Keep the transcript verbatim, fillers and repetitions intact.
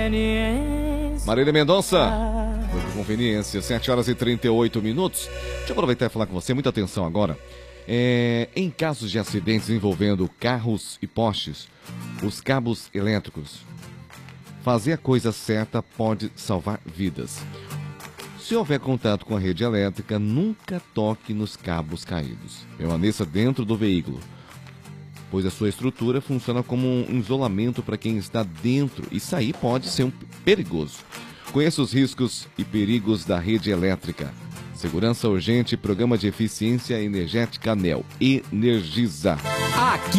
Marília Mendonça, por conveniência, sete horas e trinta e oito minutos. Deixa eu aproveitar e falar com você, muita atenção agora. É, em casos de acidentes envolvendo carros e postes, os cabos elétricos, fazer a coisa certa pode salvar vidas. Se houver contato com a rede elétrica, nunca toque nos cabos caídos. Permaneça dentro do veículo, pois a sua estrutura funciona como um isolamento para quem está dentro e sair pode ser um perigoso. Conheça os riscos e perigos da rede elétrica. Segurança urgente, Programa de Eficiência Energética ANEEL. Energisa. Aqui